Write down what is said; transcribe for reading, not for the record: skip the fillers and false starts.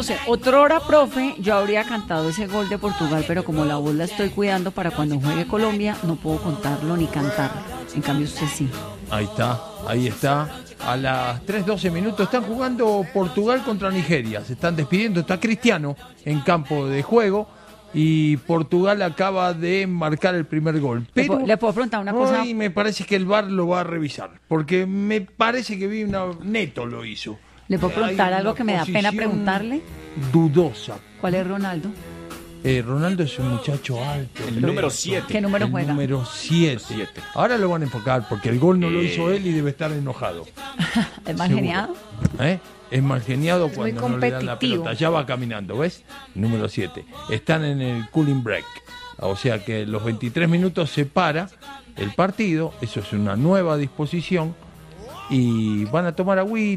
Otrora, profe, yo habría cantado ese gol de Portugal, pero como la voz la estoy cuidando para cuando juegue Colombia, no puedo contarlo ni cantarlo. En cambio, usted sí. Ahí está. A las 3:12 minutos están jugando Portugal contra Nigeria. Se están despidiendo. Está Cristiano en campo de juego. Y Portugal acaba de marcar el primer gol. Pero ¿Le puedo preguntar una cosa? hoy me parece que el VAR lo va a revisar. Porque me parece que vi una... Neto lo hizo. ¿Le puedo preguntar Hay algo una que me da pena posición preguntarle? Dudosa. ¿Cuál es Ronaldo? Ronaldo es un muchacho alto. El número 7. ¿Qué número El juega? número 7. Ahora lo van a enfocar porque el gol no lo hizo él y debe estar enojado. ¿Es mal Seguro. geniado? Es mal geniado Es muy cuando no le dan la competitivo. pelota. Ya va caminando, ¿ves? Número 7. Están en el cooling break. O sea que los 23 minutos se para el partido. Eso es una nueva disposición. Y van a tomar agüita.